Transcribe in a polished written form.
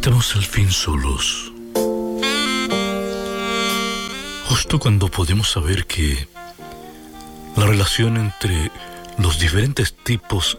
Estamos al fin solos. Justo cuando podemos saber que la relación entre los diferentes tipos